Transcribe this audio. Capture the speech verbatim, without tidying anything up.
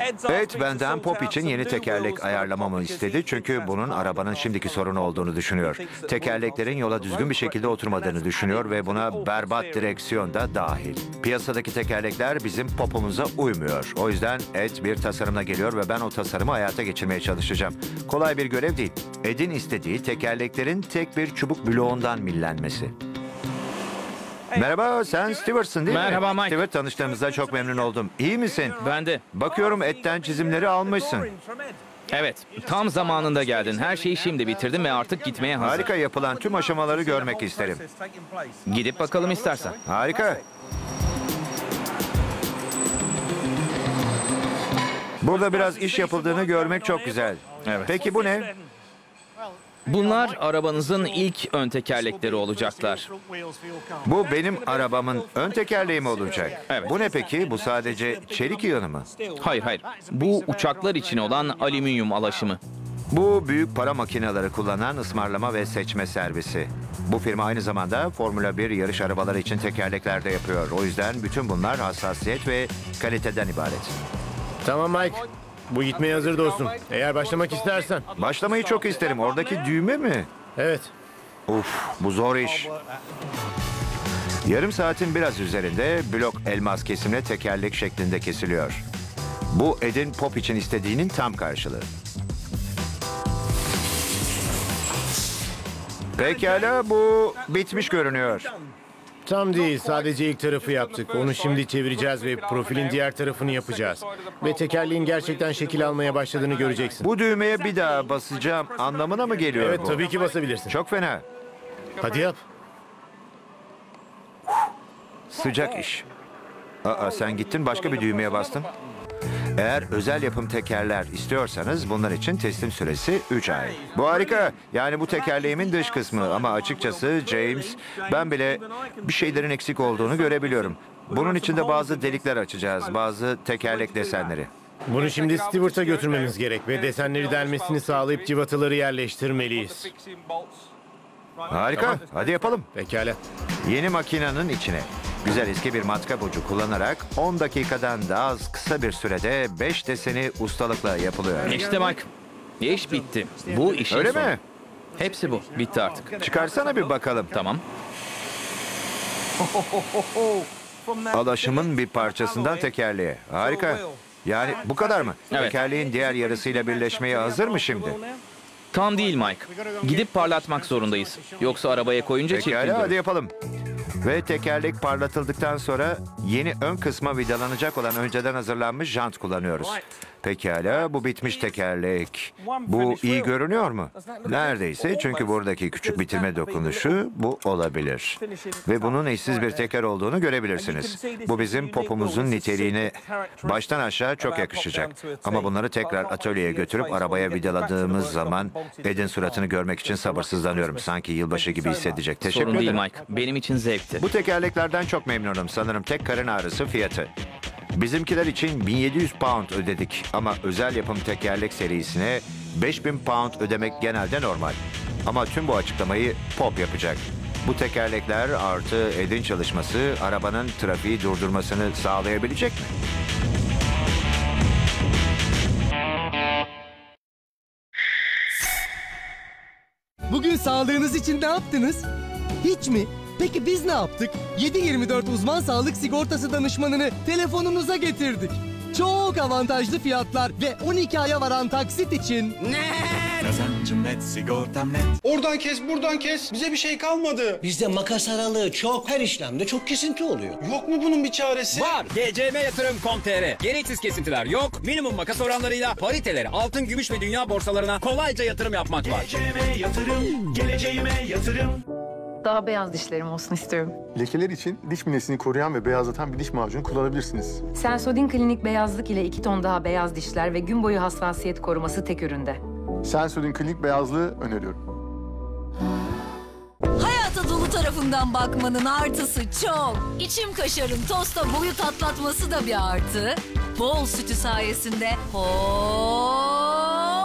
Ed benden Pop için yeni tekerlek ayarlamamı istedi çünkü bunun arabanın şimdiki sorunu olduğunu düşünüyor. Tekerleklerin yola düzgün bir şekilde oturmadığını düşünüyor ve buna berbat direksiyon da dahil. Piyasadaki tekerlekler bizim Pop'umuza uymuyor. O yüzden Ed bir tasarımla geliyor ve ben o tasarımı hayata geçirmeye çalışacağım. Kolay bir görev değil. Ed'in istediği tekerleklerin tek bir çubuk bloğundan millenmesi. Merhaba, sen Stewart'sın değil mi? Merhaba Mike. Stewart, tanıştığımızda çok memnun oldum. İyi misin? Ben de. Bakıyorum Ed'den çizimleri almışsın. Evet, tam zamanında geldin. Her şeyi şimdi bitirdim ve artık gitmeye hazır. Harika, yapılan tüm aşamaları görmek isterim. Gidip bakalım istersen. Harika. Burada biraz iş yapıldığını görmek çok güzel. Evet. Peki bu ne? Bunlar arabanızın ilk ön tekerlekleri olacaklar. Bu benim arabamın ön tekerleği mi olacak? Evet. Bu ne peki? Bu sadece çelik yığını mı? Hayır hayır. Bu uçaklar için olan alüminyum alaşımı. Bu büyük para makineleri kullanan ısmarlama ve seçme servisi. Bu firma aynı zamanda Formula bir yarış arabaları için tekerlekler de yapıyor. O yüzden bütün bunlar hassasiyet ve kaliteden ibaret. Tamam Mike. Bu gitmeye hazır dostum. Eğer başlamak istersen. Başlamayı çok isterim. Oradaki düğme mi? Evet. Uf, bu zor iş. Yarım saatin biraz üzerinde blok elmas kesimle tekerlek şeklinde kesiliyor. Bu Ed'in Pop için istediğinin tam karşılığı. Pekala, bu bitmiş görünüyor. Tam değil. Sadece ilk tarafı yaptık. Onu şimdi çevireceğiz ve profilin diğer tarafını yapacağız. Ve tekerleğin gerçekten şekil almaya başladığını göreceksin. Bu düğmeye bir daha basacağım anlamına mı geliyor Evet, bu? tabii ki basabilirsin. Çok fena. Hadi yap. Sıcak iş. Aa, sen gittin başka bir düğmeye bastın. Eğer özel yapım tekerler istiyorsanız bunlar için teslim süresi üç ay. Bu harika. Yani bu tekerleğimin dış kısmı ama açıkçası James, ben bile bir şeylerin eksik olduğunu görebiliyorum. Bunun için de bazı delikler açacağız, bazı tekerlek desenleri. Bunu şimdi Stewart'a götürmemiz gerek ve desenleri delmesini sağlayıp cıvataları yerleştirmeliyiz. Harika. Hadi yapalım. Pekala. Yeni makinenin içine güzel eski bir matkap ucu kullanarak on dakikadan daha az kısa bir sürede beş deseni ustalıkla yapılıyor. İşte Mike. İş bitti. Bu işin Öyle sonu. mi? Hepsi bu. Bitti artık. Çıkarsana bir bakalım. Tamam. Alaşımın bir parçasından tekerleğe. Harika. Yani bu kadar mı? Evet. Tekerleğin diğer yarısıyla birleşmeye hazır mı şimdi? Tam değil Mike. Gidip parlatmak zorundayız. Yoksa arabaya koyunca çirkin Pekala, hadi durur. yapalım. Ve tekerlek parlatıldıktan sonra yeni ön kısma vidalanacak olan önceden hazırlanmış jant kullanıyoruz. Pekala, bu bitmiş tekerlek. Bu iyi görünüyor mu? Neredeyse, çünkü buradaki küçük bitirme dokunuşu bu olabilir. Ve bunun eşsiz bir teker olduğunu görebilirsiniz. Bu bizim Pop'umuzun niteliğine baştan aşağı çok yakışacak. Ama bunları tekrar atölyeye götürüp arabaya vidaladığımız zaman Ed'in suratını görmek için sabırsızlanıyorum. Sanki yılbaşı gibi hissedecek. Teşekkür Sorun değil ederim. Mike. Benim için zevkti. Bu tekerleklerden çok memnunum. Sanırım tek karın ağrısı fiyatı. Bizimkiler için bin yedi yüz pound ödedik ama özel yapım tekerlek serisine beş bin pound ödemek genelde normal. Ama tüm bu açıklamayı Pop yapacak. Bu tekerlekler artı Ed'in çalışması arabanın trafiği durdurmasını sağlayabilecek mi? Bugün sağlığınız için ne yaptınız? Hiç mi? Peki biz ne yaptık? yedi yirmi dört uzman sağlık sigortası danışmanını telefonunuza getirdik. Çok avantajlı fiyatlar ve on iki aya varan taksit için. Kazancım net, sigortam net. Oradan kes, buradan kes. Bize bir şey kalmadı. Bizde makas aralığı çok, her işlemde çok kesinti oluyor. Yok mu bunun bir çaresi? Var. G C M yatırım nokta com nokta t r. Gereksiz kesintiler yok. Minimum makas oranlarıyla pariteleri altın, gümüş ve dünya borsalarına kolayca yatırım yapmak var. G C M yatırım, geleceğime yatırım. Daha beyaz dişlerim olsun istiyorum. Lekeler için diş minesini koruyan ve beyazlatan bir diş macunu kullanabilirsiniz. Sensodyne Klinik beyazlık ile iki ton daha beyaz dişler ve gün boyu hassasiyet koruması tek üründe. Sensodyne klinik beyazlığı öneriyorum. Hayata dolu tarafından bakmanın artısı çok. İçim kaşarın tosta boyu tatlatması da bir artı. Bol sütü sayesinde hop